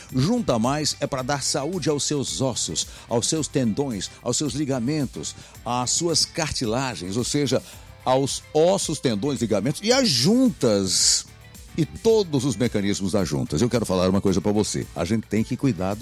Junta Mais é para dar saúde aos seus ossos, aos seus tendões, aos seus ligamentos, às suas cartilagens, ou seja, aos ossos, tendões, ligamentos e às juntas e todos os mecanismos das juntas. Eu quero falar uma coisa para você. A gente tem que cuidar